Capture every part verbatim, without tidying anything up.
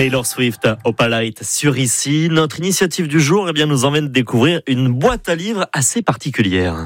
Taylor Swift, Opalite sur ici. Notre initiative du jour eh bien, nous emmène découvrir une boîte à livres assez particulière.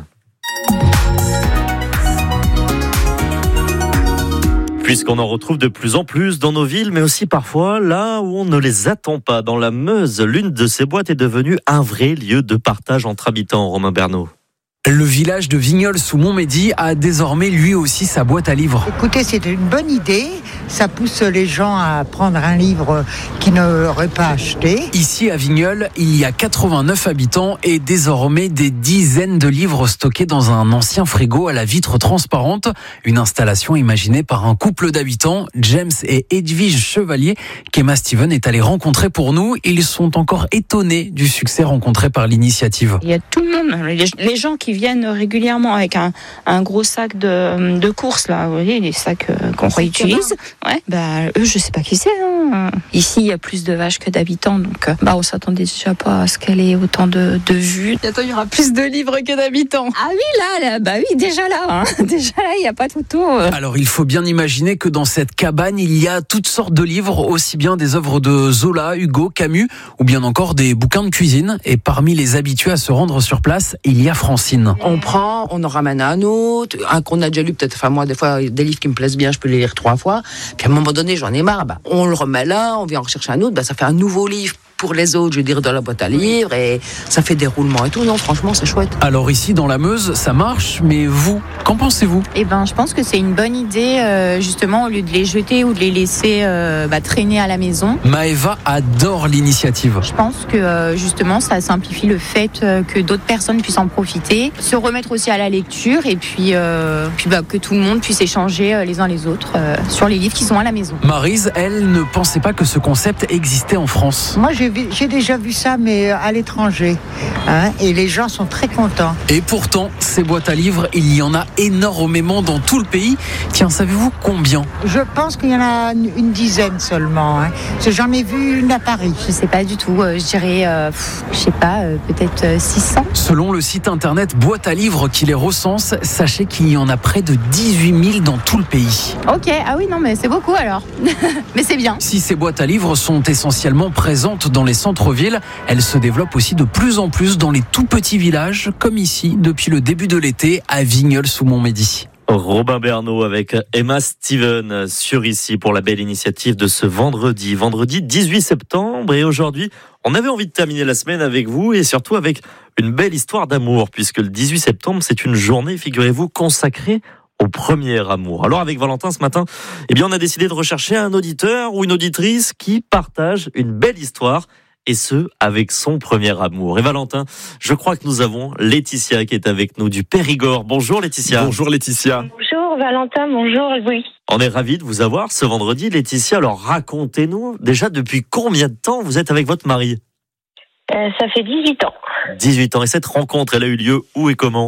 Puisqu'on en retrouve de plus en plus dans nos villes, mais aussi parfois là où on ne les attend pas. Dans la Meuse, l'une de ces boîtes est devenue un vrai lieu de partage entre habitants, Romain Bernot. Le village de Vignoles-sous-Montmédy a désormais lui aussi sa boîte à livres. Écoutez, c'est une bonne idée. Ça pousse les gens à prendre un livre qu'ils n'auraient pas acheté. Ici à Vignoles, il y a quatre-vingt-neuf habitants et désormais des dizaines de livres stockés dans un ancien frigo à la vitre transparente. Une installation imaginée par un couple d'habitants, James et Edwige Chevalier, qu'Emma Steven est allée rencontrer pour nous. Ils sont encore étonnés du succès rencontré par l'initiative. Il y a tout le monde, les gens qui viennent régulièrement avec un, un gros sac de, de courses, là, vous voyez, les sacs euh, qu'on réutilise. Ouais, bah, eux, je sais pas qui c'est. Hein. Ici, il y a plus de vaches que d'habitants, donc bah, on s'attendait déjà pas à ce qu'elle ait autant de, de vues. Bientôt, il y aura plus de livres que d'habitants. Ah oui, là, là bah oui, déjà là. Hein. Déjà là, il n'y a pas de photo. Euh. Alors, il faut bien imaginer que dans cette cabane, il y a toutes sortes de livres, aussi bien des œuvres de Zola, Hugo, Camus, ou bien encore des bouquins de cuisine. Et parmi les habitués à se rendre sur place, il y a Francine. On prend, on en ramène un autre, un qu'on a déjà lu peut-être, enfin moi des fois des livres qui me plaisent bien, je peux les lire trois fois, puis à un moment donné j'en ai marre, bah, on le remet là, on vient en rechercher un autre, bah, ça fait un nouveau livre pour les autres, je veux dire, dans la boîte à livres, et ça fait des roulements et tout. Non, franchement, c'est chouette. Alors ici, dans la Meuse, ça marche, mais vous, qu'en pensez-vous ? Eh ben, je pense que c'est une bonne idée, euh, justement, au lieu de les jeter ou de les laisser euh, bah, traîner à la maison. Maëva adore l'initiative. Je pense que, euh, justement, ça simplifie le fait euh, que d'autres personnes puissent en profiter, se remettre aussi à la lecture, et puis, euh, puis bah, que tout le monde puisse échanger euh, les uns les autres euh, sur les livres qui sont à la maison. Maryse, elle, ne pensait pas que ce concept existait en France. Moi, j'ai J'ai déjà vu ça, mais à l'étranger. Hein, et les gens sont très contents. Et pourtant, ces boîtes à livres, il y en a énormément dans tout le pays. Tiens, savez-vous combien ? Je pense qu'il y en a une dizaine seulement. Hein. Parce que j'en ai vu une à Paris. Je sais pas du tout. Euh, je dirais, euh, pff, je sais pas, euh, peut-être euh, six cents. Selon le site internet Boîte à livres qui les recense, sachez qu'il y en a près de dix-huit mille dans tout le pays. Ok, ah oui, non, mais c'est beaucoup alors. Mais c'est bien. Si ces boîtes à livres sont essentiellement présentes dans les centres-villes, elles se développent aussi de plus en plus dans les tout petits villages, comme ici, depuis le début de l'été, à Vignoles-sous-Montmédy. Robin Bernot avec Emma Steven sur ici pour la belle initiative de ce vendredi. Vendredi dix-huit septembre, et aujourd'hui, on avait envie de terminer la semaine avec vous et surtout avec une belle histoire d'amour, puisque le dix-huit septembre, c'est une journée, figurez-vous, consacrée au premier amour. Alors avec Valentin ce matin, eh bien on a décidé de rechercher un auditeur ou une auditrice qui partage une belle histoire, et ce, avec son premier amour. Et Valentin, je crois que nous avons Laetitia qui est avec nous du Périgord. Bonjour Laetitia. Bonjour Laetitia. Bonjour Valentin, bonjour Louis. On est ravis de vous avoir ce vendredi Laetitia. Alors racontez-nous, déjà depuis combien de temps vous êtes avec votre mari ? euh, Ça fait dix-huit ans. dix-huit ans. Et cette rencontre, elle a eu lieu où et comment ?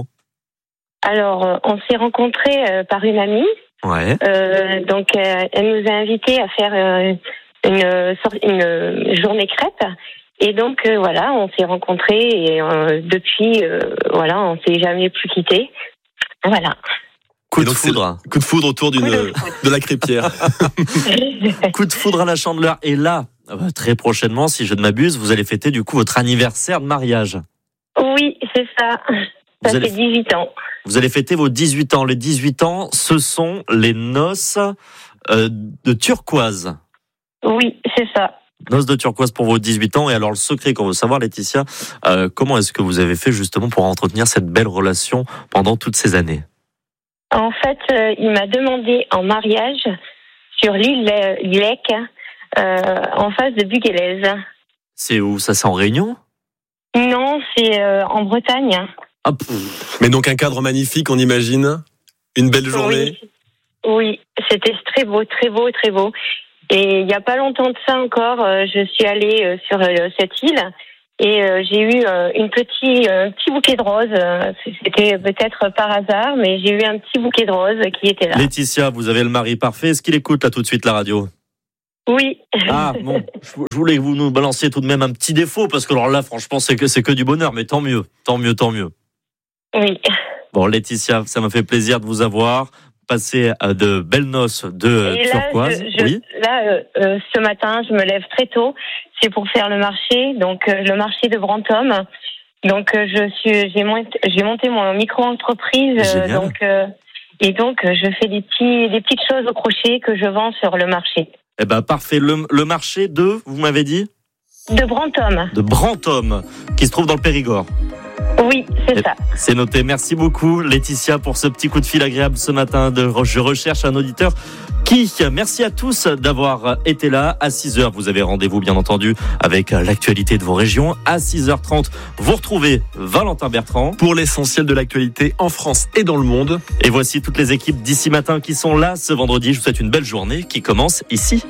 Alors, euh, on s'est rencontrés euh, par une amie. Ouais. Euh, donc, euh, elle nous a invités à faire euh, une, une journée crêpe. Et donc, euh, voilà, on s'est rencontrés et euh, depuis, euh, voilà, on s'est jamais plus quittés. Voilà. Coup Et de donc foudre. Coup de foudre autour d'une, de, de la crêpière. Coup de foudre à la Chandeleur. Et là, très prochainement, si je ne m'abuse, vous allez fêter du coup votre anniversaire de mariage. Oui, c'est ça. Ça Vous allez... fait dix-huit ans. Vous allez fêter vos dix-huit ans. Les dix-huit ans, ce sont les noces euh, de turquoise. Oui, c'est ça. Noces de turquoise pour vos dix-huit ans. Et alors, le secret qu'on veut savoir, Laetitia, euh, comment est-ce que vous avez fait justement pour entretenir cette belle relation pendant toutes ces années ? En fait, euh, il m'a demandé en mariage sur l'île Lec, euh, en face de Buguélez. C'est où ça ? C'est en Réunion ? Non, c'est euh, en Bretagne. Ah, Mais donc un cadre magnifique, on imagine. Une belle journée. Oui, oui, c'était très beau, très beau, très beau. Et il n'y a pas longtemps de ça encore, euh, je suis allée euh, sur euh, cette île et euh, j'ai eu euh, une petit, euh, un petit bouquet de roses. C'était peut-être par hasard, mais j'ai eu un petit bouquet de roses qui était là. Laetitia, vous avez le mari parfait. Est-ce qu'il écoute là tout de suite la radio ? Oui. Ah bon, je voulais que vous nous balanciez tout de même un petit défaut, parce que alors là, franchement, c'est que, c'est que du bonheur, mais tant mieux, tant mieux, tant mieux. Oui. Bon, Laetitia, ça me fait plaisir de vous avoir. passer de belles noces de Et turquoise. Là, je, je, oui. là euh, euh, ce matin, je me lève très tôt. C'est pour faire le marché, donc euh, le marché de Brantôme. Donc euh, je suis, j'ai monté, j'ai monté mon micro-entreprise. Euh, donc euh, et donc euh, je fais des petits, des petites choses au crochet que je vends sur le marché. Eh ben parfait. Le, le marché de, vous m'avez dit. De Brantôme. De Brantôme, qui se trouve dans le Périgord. Oui, c'est ça. C'est noté. Merci beaucoup, Laetitia, pour ce petit coup de fil agréable ce matin. De, je recherche un auditeur qui. Merci à tous d'avoir été là. À six heures, vous avez rendez-vous, bien entendu, avec l'actualité de vos régions. À six heures trente, vous retrouvez Valentin Bertrand. Pour l'essentiel de l'actualité en France et dans le monde. Et voici toutes les équipes d'ici matin qui sont là ce vendredi. Je vous souhaite une belle journée qui commence ici.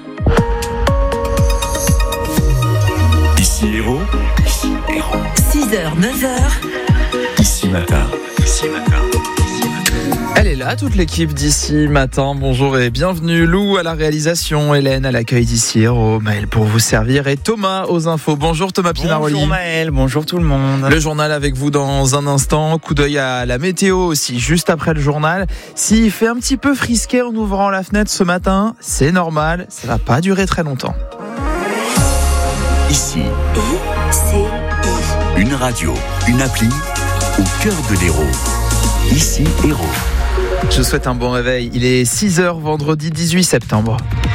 Ici Héros. Ici Héros. six heures, neuf heures. Ici Matin. Ici Matin. Elle est là, toute l'équipe d'Ici Matin. Bonjour et bienvenue. Lou à la réalisation, Hélène à l'accueil d'Ici Héros, Maël pour vous servir et Thomas aux infos. Bonjour Thomas Pinaroli. Bonjour Maël, bonjour tout le monde. Le journal avec vous dans un instant. Coup d'œil à la météo aussi, juste après le journal. S'il fait un petit peu frisqué en ouvrant la fenêtre ce matin, c'est normal, ça va pas durer très longtemps. Ici, I C I. Une radio, une appli au cœur de l'Hérault. Ici Héros. Je vous souhaite un bon réveil. Il est six heures, vendredi dix-huit septembre.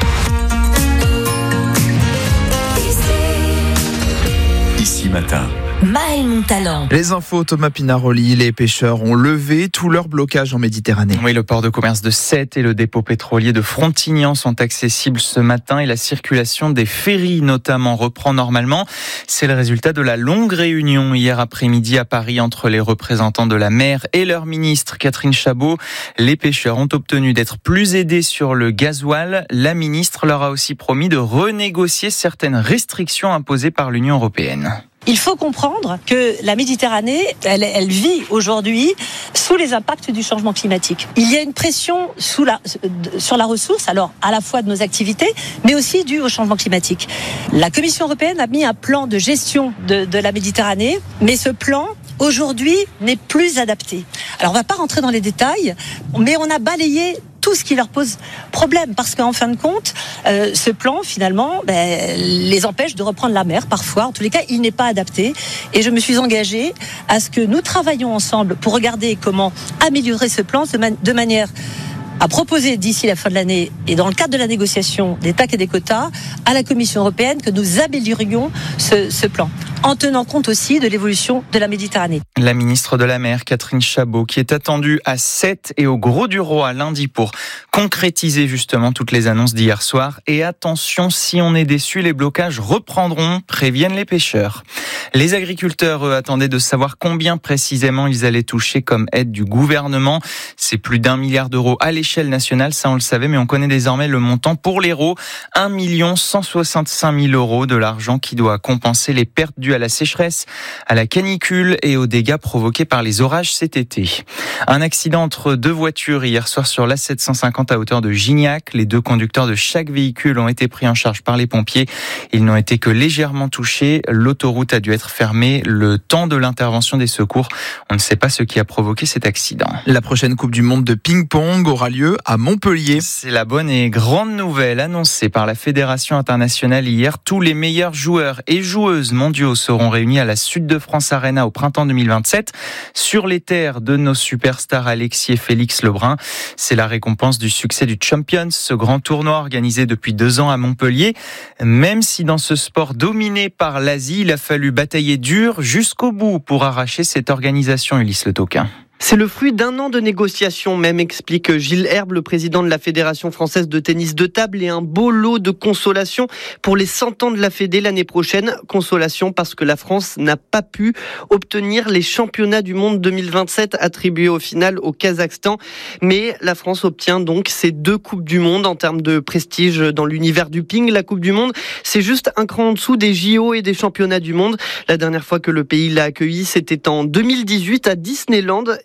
Ici Matin. Maël Montalent. Les infos, Thomas Pinaroli. Les pêcheurs ont levé tout leur blocage en Méditerranée. Oui, le port de commerce de Sète et le dépôt pétrolier de Frontignan sont accessibles ce matin et la circulation des ferries notamment reprend normalement. C'est le résultat de la longue réunion hier après-midi à Paris entre les représentants de la mer et leur ministre Catherine Chabot. Les pêcheurs ont obtenu d'être plus aidés sur le gasoil. La ministre leur a aussi promis de renégocier certaines restrictions imposées par l'Union européenne. Il faut comprendre que la Méditerranée, elle, elle vit aujourd'hui sous les impacts du changement climatique. Il y a une pression sous la, sur la ressource, alors à la fois de nos activités, mais aussi due au changement climatique. La Commission européenne a mis un plan de gestion de, de la Méditerranée, mais ce plan, aujourd'hui, n'est plus adapté. Alors on ne va pas rentrer dans les détails, mais on a balayé tout ce qui leur pose problème, parce qu'en fin de compte, euh, ce plan, finalement, ben, les empêche de reprendre la mer, parfois. En tous les cas, il n'est pas adapté. Et je me suis engagée à ce que nous travaillions ensemble pour regarder comment améliorer ce plan de, man- de manière à proposer d'ici la fin de l'année, et dans le cadre de la négociation des T A C et des quotas, à la Commission européenne, que nous améliorions ce, ce plan, en tenant compte aussi de l'évolution de la Méditerranée. La ministre de la Mer, Catherine Chabot, qui est attendue à Sète et au Gros-du-Roi lundi pour concrétiser justement toutes les annonces d'hier soir. Et attention, si on est déçu, les blocages reprendront, préviennent les pêcheurs. Les agriculteurs, eux, attendaient de savoir combien précisément ils allaient toucher comme aide du gouvernement. C'est plus d'un milliard d'euros à l'échelle nationale, ça on le savait, mais on connaît désormais le montant pour l'Hérault. un million cent soixante-cinq mille euros de l'argent qui doit compenser les pertes dues à la sécheresse, à la canicule et aux dégâts provoqués par les orages cet été. Un accident entre deux voitures hier soir sur l'A sept cent cinquante à hauteur de Gignac. Les deux conducteurs de chaque véhicule ont été pris en charge par les pompiers. Ils n'ont été que légèrement touchés. L'autoroute a dû être fermée le temps de l'intervention des secours. On ne sait pas ce qui a provoqué cet accident. La prochaine Coupe du Monde de ping-pong aura lieu à Montpellier. C'est la bonne et grande nouvelle annoncée par la Fédération internationale hier. Tous les meilleurs joueurs et joueuses mondiaux seront réunis à la Sud de France Arena au printemps deux mille vingt-sept sur les terres de nos superstars Alexis et Félix Lebrun. C'est la récompense du succès du Champions, ce grand tournoi organisé depuis deux ans à Montpellier. Même si dans ce sport dominé par l'Asie, il a fallu batailler dur jusqu'au bout pour arracher cette organisation, Ulysse Le Toquin. C'est le fruit d'un an de négociations, même, explique Gilles Herbe, le président de la Fédération française de tennis de table, et un beau lot de consolation pour les cent ans de la Fédé l'année prochaine. Consolation parce que la France n'a pas pu obtenir les championnats du monde deux mille vingt-sept attribués au final au Kazakhstan. Mais la France obtient donc ces deux Coupes du Monde en termes de prestige dans l'univers du ping. La Coupe du Monde, c'est juste un cran en dessous des J O et des championnats du monde. La dernière fois que le pays l'a accueilli, c'était en deux mille dix-huit à Disneyland.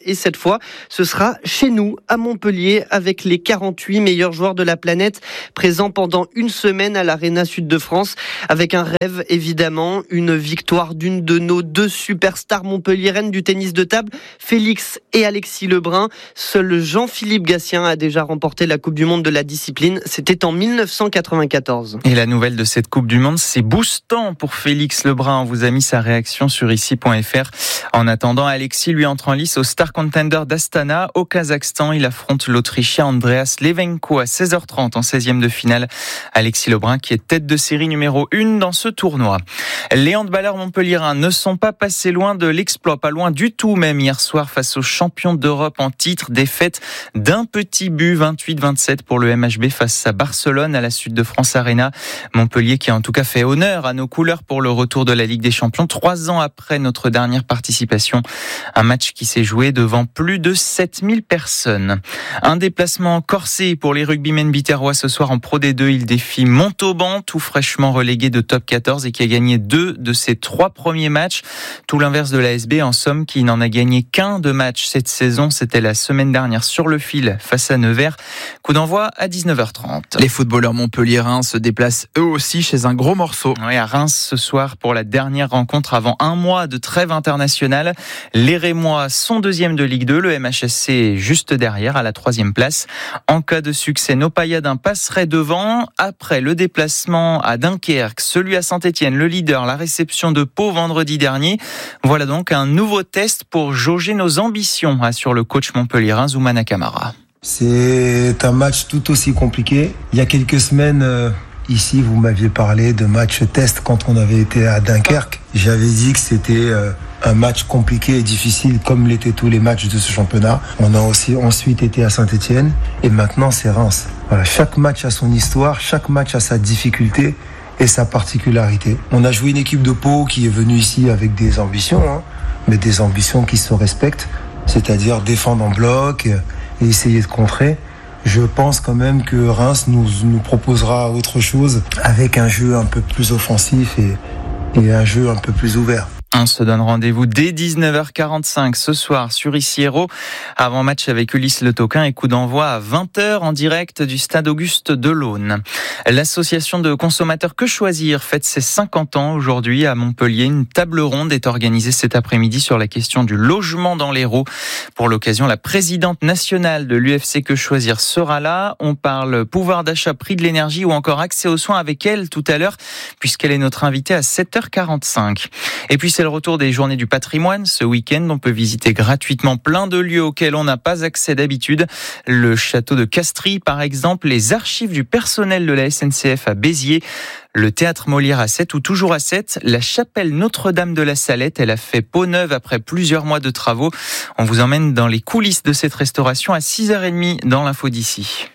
Et cette fois, ce sera chez nous, à Montpellier, avec les quarante-huit meilleurs joueurs de la planète présents pendant une semaine à l'Arena Sud de France, avec un rêve évidemment, une victoire d'une de nos deux superstars montpelliéraines du tennis de table, Félix et Alexis Lebrun. Seul Jean-Philippe Gatien a déjà remporté la Coupe du Monde de la discipline, c'était en dix-neuf cent quatre-vingt-quatorze. Et la nouvelle de cette Coupe du Monde, c'est boostant pour Félix Lebrun. On vous a mis sa réaction sur ici point f r. En attendant, Alexis lui entre en lice au Star Contender d'Astana, au Kazakhstan. Il affronte l'Autrichien Andreas Levenko à seize heures trente en seizième de finale. Alexis Lebrun qui est tête de série numéro un dans ce tournoi. Les handballeurs montpelliérains ne sont pas passés loin de l'exploit, pas loin du tout même hier soir face aux champions d'Europe en titre. Défaite d'un petit but, vingt-huit vingt-sept pour le M H B face à Barcelone à la Sud de France Arena. Montpellier qui a en tout cas fait honneur à nos couleurs pour le retour de la Ligue des Champions, trois ans après notre dernière participation. Un match qui s'est joué devant plus de sept mille personnes. Un déplacement corsé pour les rugbymen biterrois ce soir en Pro D deux. Il défie Montauban, tout fraîchement relégué de top quatorze et qui a gagné deux de ses trois premiers matchs. Tout l'inverse de l'A S B, en somme, qui n'en a gagné qu'un de match cette saison. C'était la semaine dernière sur le fil face à Nevers. Coup d'envoi à dix-neuf heures trente. Les footballeurs montpelliérains se déplacent eux aussi chez un gros morceau. Oui, à Reims ce soir pour la dernière rencontre avant un mois de trêve internationale. Les Rémois sont deuxième de Ligue deux. Le M H S C est juste derrière à la troisième place. En cas de succès, nos Payadins passeraient devant. Après le déplacement à Dunkerque, celui à Saint-Etienne, le leader, la réception de Pau vendredi dernier. Voilà donc un nouveau test pour jauger nos ambitions, assure le coach montpelliérain Zoumana Camara. C'est un match tout aussi compliqué. Il y a quelques semaines, euh, ici, vous m'aviez parlé de match test quand on avait été à Dunkerque. J'avais dit que c'était euh, un match compliqué et difficile, comme l'étaient tous les matchs de ce championnat. On a aussi ensuite été à Saint-Etienne et maintenant c'est Reims. Voilà, chaque match a son histoire, chaque match a sa difficulté et sa particularité. On a joué une équipe de Pau qui est venue ici avec des ambitions, hein, mais des ambitions qui se respectent, c'est-à-dire défendre en bloc et essayer de contrer. Je pense quand même que Reims nous, nous proposera autre chose avec un jeu un peu plus offensif et, et un jeu un peu plus ouvert. On se donne rendez-vous dès dix-neuf heures quarante-cinq ce soir sur ici Hérault. Avant match avec Ulysse Le Toquin et coup d'envoi à vingt heures en direct du stade Auguste Delaune. L'association de consommateurs Que Choisir fête ses cinquante ans aujourd'hui à Montpellier. Une table ronde est organisée cet après-midi sur la question du logement dans l'Hérault. Pour l'occasion, la présidente nationale de l'U F C Que Choisir sera là. On parle pouvoir d'achat, prix de l'énergie ou encore accès aux soins avec elle tout à l'heure puisqu'elle est notre invitée à sept heures quarante-cinq. Et puis c'est le retour des journées du patrimoine. Ce week-end, on peut visiter gratuitement plein de lieux auxquels on n'a pas accès d'habitude. Le château de Castries, par exemple, les archives du personnel de la S N C F à Béziers, le théâtre Molière à Sète ou toujours à Sète, la chapelle Notre-Dame de la Salette. Elle a fait peau neuve après plusieurs mois de travaux. On vous emmène dans les coulisses de cette restauration à six heures trente dans l'info d'ici.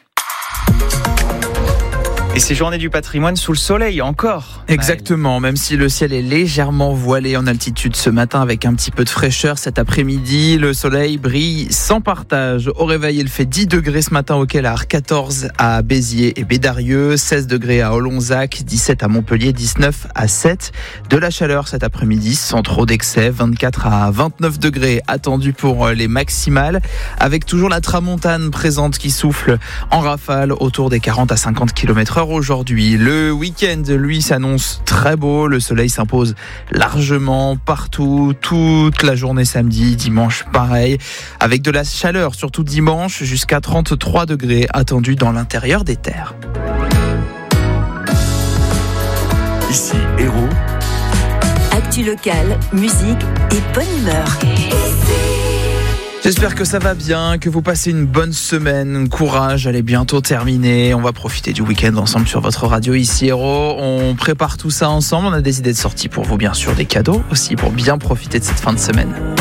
Et ces journées du patrimoine sous le soleil encore. Exactement, même si le ciel est légèrement voilé en altitude ce matin avec un petit peu de fraîcheur cet après-midi, le soleil brille sans partage. Au réveil, il fait dix degrés ce matin au Kellar, quatorze à Béziers et Bédarieux, seize degrés à Olonzac, dix-sept à Montpellier, dix-neuf à Sète. De la chaleur cet après-midi sans trop d'excès, vingt-quatre à vingt-neuf degrés attendus pour les maximales, avec toujours la tramontane présente qui souffle en rafale autour des quarante à cinquante kilomètres heure aujourd'hui. Le week-end, lui, s'annonce très beau. Le soleil s'impose largement partout, toute la journée samedi, dimanche pareil, avec de la chaleur, surtout dimanche, jusqu'à trente-trois degrés attendus dans l'intérieur des terres. Ici Hérault. Actu locale, musique et bonne humeur. J'espère que ça va bien, que vous passez une bonne semaine. Courage, elle est bientôt terminée. On va profiter du week-end ensemble sur votre radio ici Hérault. On prépare tout ça ensemble. On a des idées de sortie pour vous, bien sûr, des cadeaux aussi pour bien profiter de cette fin de semaine.